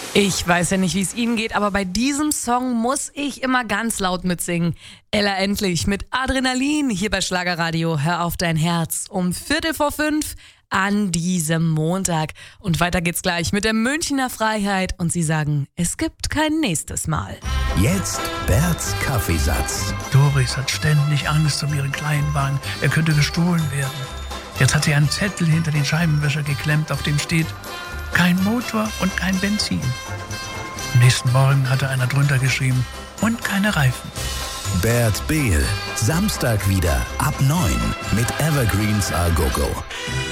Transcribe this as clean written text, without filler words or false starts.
Ich weiß ja nicht, wie es Ihnen geht, aber bei diesem Song muss ich immer ganz laut mitsingen. Ella Endlich mit Adrenalin hier bei Schlagerradio. Hör auf dein Herz um 4:45 an diesem Montag. Und weiter geht's gleich mit der Münchner Freiheit. Und sie sagen, es gibt kein nächstes Mal. Jetzt Berts Kaffeesatz. Doris hat ständig Angst um ihren Kleinwagen. Er könnte gestohlen werden. Jetzt hat sie einen Zettel hinter den Scheibenwischer geklemmt, auf dem steht: kein Motor und kein Benzin. Am nächsten Morgen hatte einer drunter geschrieben: und keine Reifen. Bert Behl, Samstag wieder ab 9 mit Evergreens A Go Go.